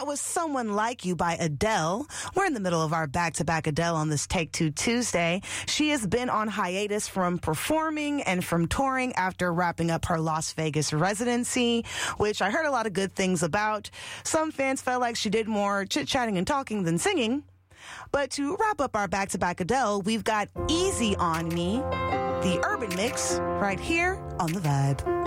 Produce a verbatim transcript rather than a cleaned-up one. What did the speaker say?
That was Someone Like You by Adele. We're in the middle of our back-to-back Adele on this Take Two Tuesday. She has been on hiatus from performing and from touring after wrapping up her Las Vegas residency, which I heard a lot of good things about. Some fans felt like she did more chit-chatting and talking than singing. But to wrap up our back-to-back Adele, we've got Easy on Me, the urban mix, right here on The Vibe.